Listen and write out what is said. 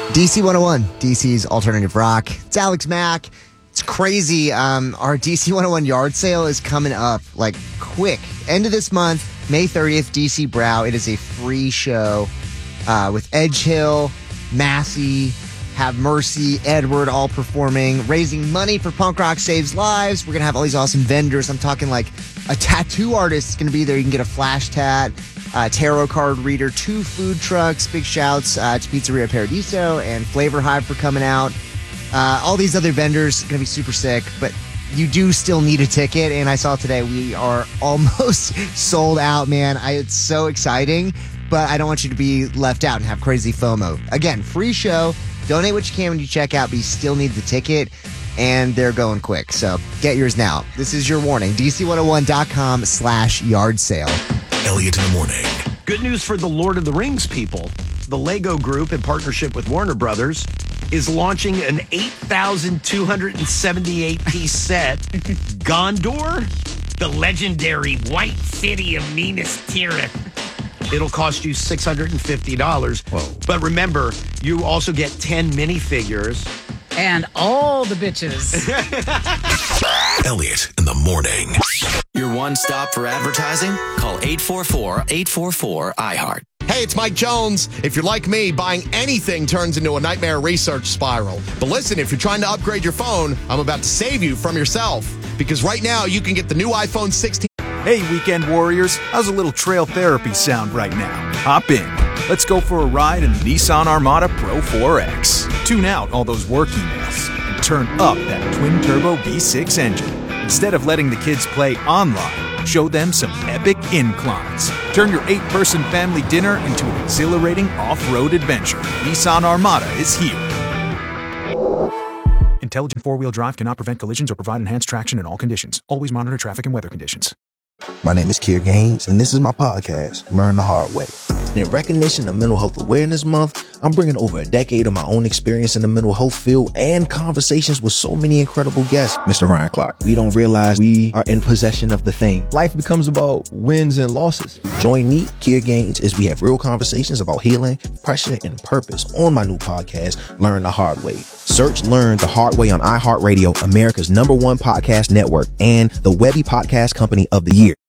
DC 101, DC's alternative rock. It's Alex Mack. It's crazy. Our DC 101 yard sale is coming up like quick. End of this month, May 30th, DC Brow. It is a free show with Edge Hill, Massey, Have Mercy, Edward all performing, raising money for Punk Rock Saves Lives. We're going to have all these awesome vendors. I'm talking like a tattoo artist is going to be there. You can get a flash tat. Tarot card reader, 2 food trucks. Big shouts to Pizzeria Paradiso and Flavor Hive for coming out. All these other vendors going to be super sick, but you do still need a ticket. And I saw today we are almost sold out, man. It's so exciting, but I don't want you to be left out and have crazy FOMO. Again, free show. Donate what you can when you check out, but you still need the ticket, and they're going quick. So get yours now. This is your warning. DC101.com/yard sale. Elliot in the morning. Good news for the Lord of the Rings people. The Lego Group, in partnership with Warner Brothers, is launching an 8,278-piece set. Gondor, the legendary White City of Minas Tirith. It'll cost you $650. Whoa. But remember, you also get 10 minifigures. And all the bitches. Elliot in the morning. Your one stop for advertising? Call 844-844-iHeart. Hey, it's Mike Jones. If you're like me, buying anything turns into a nightmare research spiral. But listen, if you're trying to upgrade your phone, I'm about to save you from yourself. Because right now, you can get the new iPhone 16. Hey, weekend warriors. How's a little trail therapy sound right now? Hop in. Let's go for a ride in the Nissan Armada Pro 4X. Tune out all those work emails and turn up that twin-turbo V6 engine. Instead of letting the kids play online, show them some epic inclines. Turn your 8-person family dinner into an exhilarating off-road adventure. Nissan Armada is here. Intelligent four-wheel drive cannot prevent collisions or provide enhanced traction in all conditions. Always monitor traffic and weather conditions. My name is Kier Gaines, and this is my podcast, Learn the Hard Way. In recognition of Mental Health Awareness Month, I'm bringing over a decade of my own experience in the mental health field and conversations with so many incredible guests. Mr. Ryan Clark, we don't realize we are in possession of the thing. Life becomes about wins and losses. Join me, Kier Gaines, as we have real conversations about healing, pressure, and purpose on my new podcast, Learn the Hard Way. Search Learn the Hard Way on iHeartRadio, America's #1 podcast network, and the Webby Podcast Company of the Year.